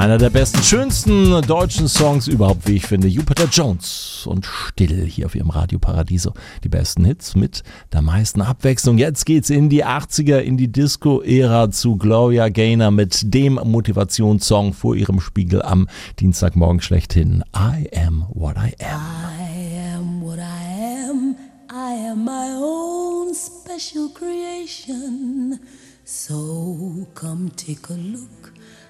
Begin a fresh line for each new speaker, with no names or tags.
Einer der besten, schönsten deutschen Songs überhaupt, wie ich finde. Jupiter Jones und Still hier auf ihrem Radio Paradiso. Die besten Hits mit der meisten Abwechslung. Jetzt geht's in die 80er, in die Disco-Ära zu Gloria Gaynor mit dem Motivationssong vor ihrem Spiegel am Dienstagmorgen schlechthin. I am what I am.
I am what I am. I am my own special creation. So come take a look